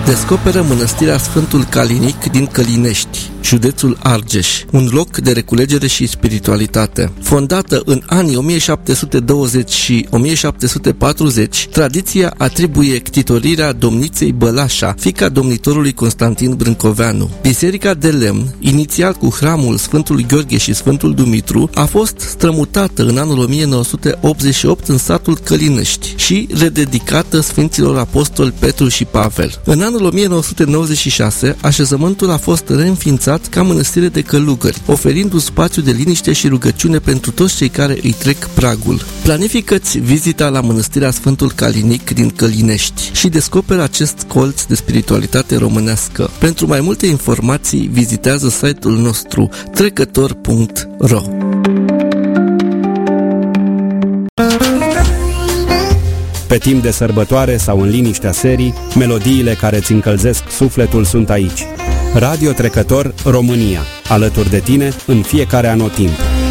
descoperă mănăstirea Sfântul Calinic din Călinești, județul Argeș, un loc de reculegere și spiritualitate. Fondată în anii 1720 și 1740, tradiția atribuie ctitorirea domniței Bălașa, fiica domnitorului Constantin Brâncoveanu. Biserica de lemn, inițial cu hramul Sfântului Gheorghe și Sfântul Dumitru, a fost strămutată în anul 1988 în satul Călinești și rededicată Sfinților Apostoli Petru și Pavel. În anul 1996, așezământul a fost reînființat ca mănăstire de călugări, oferind un spațiu de liniște și rugăciune pentru toți cei care îi trec pragul. Planifică-ți vizita la mănăstirea Sfântul Calinic din Călinești și descoperă acest colț de spiritualitate românească. Pentru mai multe informații, vizitează site-ul nostru trecător.ro. Pe timp de sărbătoare sau în liniștea serii, melodiile care îți încălzesc sufletul sunt aici. Radio Trecător România, alături de tine în fiecare anotimp.